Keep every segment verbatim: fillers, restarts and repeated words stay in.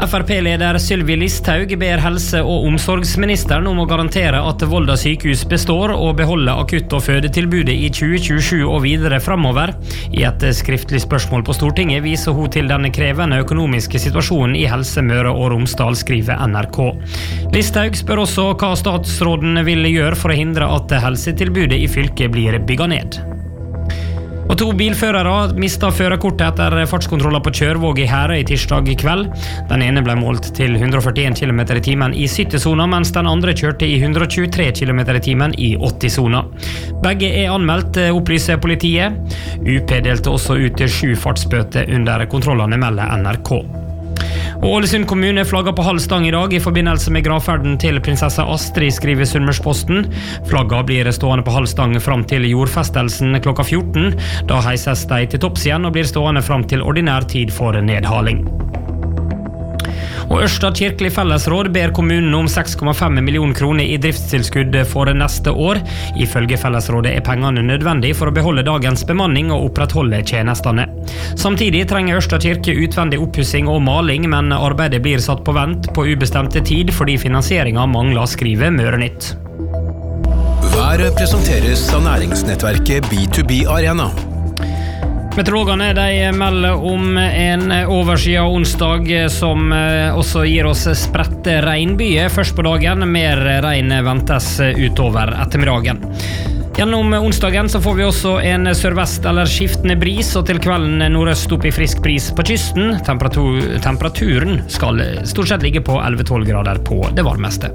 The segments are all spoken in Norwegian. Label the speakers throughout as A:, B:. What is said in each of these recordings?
A: F R P-leder Sylvi Listhaug ber helse- og omsorgsministeren om å garantere at Volda sykehus består og beholder akutt- og fødetilbudet i tjue tjuesju og videre fremover. I et skriftlig spørsmål på Stortinget viser hun til den krevende økonomiske situasjonen i Helse Møre og Romsdal, skriver N R K. Listhaug spør også hva statsråden vil gjøre for å hindre at helsetilbudet i fylket blir bygget ned. Og to bilførere mistet førerkortet etter fartskontroller på Kjørvåg i Herøy tirsdag i kveld. Den ene ble målt til hundre og førtien kilometer i timen i sytti-sona, mens den andre kjørte i hundre og tjuetre kilometer i timen i åtti-sona. Begge er anmeldt, opplyser politiet. U P delte også ut sju fartsbøter under kontrollene, melder N R K. Og Ålesund kommune flagget på halv stang i dag i forbindelse med gravferden til prinsesse Astrid, skriver Sunnmørsposten. Flagget blir stående på halv stang fram til jordfestelsen klokka fjorten. Da heises de til topps igjen og blir stående fram til ordinær tid for nedhaling. Og Ørsta kirkelig fellesråd ber kommunen om seks komma fem millioner kroner i driftstilskudd for neste år. Ifølge fellesrådet er pengene nødvendig for å beholde dagens bemanning og opprettholde tjenestene. Samtidig trenger Ørsta kirke utvendig oppussing og maling, men arbeidet blir satt på vent på ubestemte tid fordi finansieringen mangler, skriver Mørenytt.
B: Været presenteres av næringsnettverket B to B Arena.
A: Meteorologene de melder om en overskyet onsdag som også gir oss spredte regnbyger først på dagen. Mer regn ventes utover ettermiddagen. Gjennom onsdagen så får vi også en sørvest eller skiftende bris, og til kvelden nordøst opp i frisk bris på kysten. Temperatur, temperaturen skal stort sett ligge på elleve til tolv grader på det varmeste.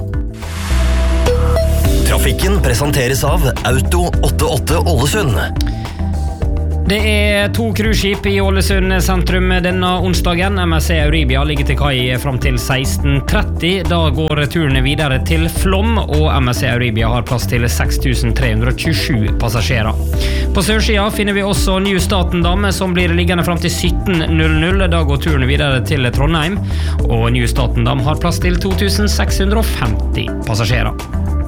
C: Trafikken presenteres av Auto åttiåtte Ålesund.
A: Det er to cruiseskip i Ålesund sentrum denne onsdagen. M S C Euribia ligger til kai fram til seksten tretti. Da går turene videre til Flåm, og M S C Euribia har plass til seks tusen tre hundre og tjuesju passasjerer. På sørsida finner vi også New Statendam, som blir liggende fram til sytten null null. Da går turene videre til Trondheim, og New Statendam har plass til to tusen seks hundre og femti passasjerer.